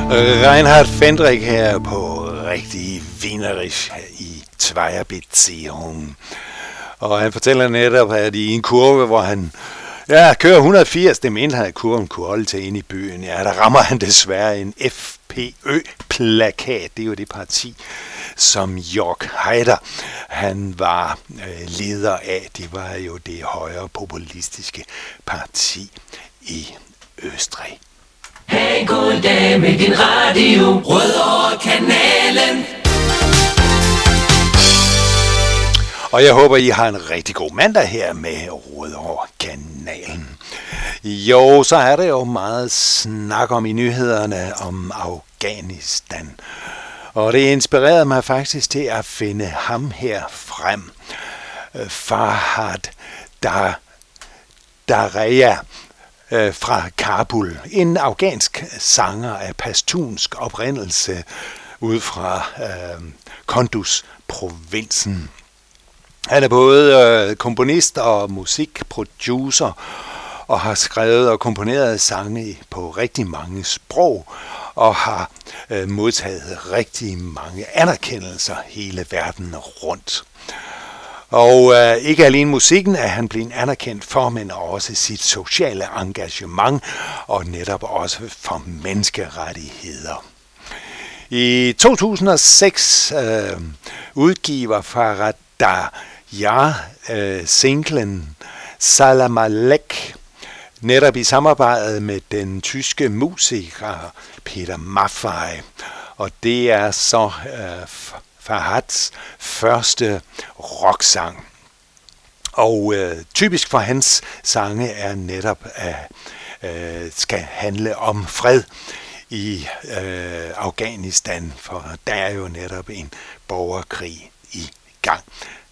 Reinhard Fendrich her på rigtig wienerisch i Zweierbeziehung. Og han fortæller netop, at i en kurve, hvor han kører 180, det mente han, at kurven kunne holde til ind i byen. Ja, der rammer han desværre en FPÖ-plakat. Det er jo det parti, som Jörg Haider, han var leder af. Det var jo det højre populistiske parti i Østrig. Hey, goddag med din radio, Rødovre-kanalen. Og jeg håber, I har en rigtig god mandag her med Rødovre-kanalen. Jo, så er der jo meget snak om i nyhederne om Afghanistan. Og det inspirerede mig faktisk til at finde ham her frem. Farhad Daraya fra Kabul. En afghansk sanger af pashtunsk oprindelse ud fra Kunduz-provinsen. Han er både komponist og musikproducer og har skrevet og komponeret sange på rigtig mange sprog og har modtaget rigtig mange anerkendelser hele verden rundt. Og ikke alene musikken er han blevet anerkendt for, men også sit sociale engagement og netop også for menneskerettigheder. I 2006 udgiver Farhad Daraya singlen Salam Alek, netop i samarbejde med den tyske musiker Peter Maffay. Og det er så Farhads første rocksang. Og typisk for hans sange er netop skal handle om fred i Afghanistan, for der er jo netop en borgerkrig i gang.